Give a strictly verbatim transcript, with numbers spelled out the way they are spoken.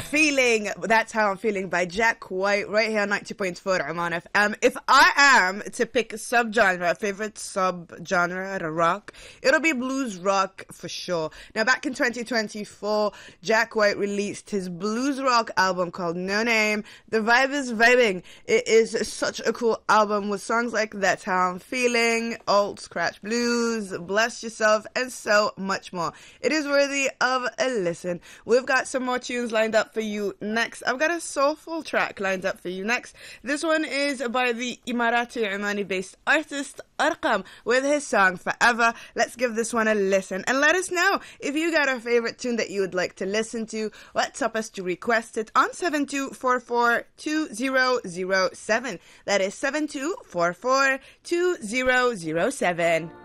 Feeling, That's How I'm Feeling by Jack White, right here on ninety point four Oman F M. If I am to pick a subgenre, a favorite subgenre at a rock, it'll be blues rock for sure. Now, back in twenty twenty-four, Jack White released his blues rock album called No Name. The vibe is vibing. It is such a cool album with songs like That's How I'm Feeling, Old Scratch Blues, Bless Yourself, and so much more. It is worthy of a listen. We've got some more tunes lined up for you next. I've got a soulful track lined up for you next. This one is by the Emirati Omani based artist Arqam with his song Forever. Let's give this one a listen and let us know if you got a favorite tune that you would like to listen to. WhatsApp us to request it on seven two four four two zero zero seven. That is seven two four four two zero zero seven.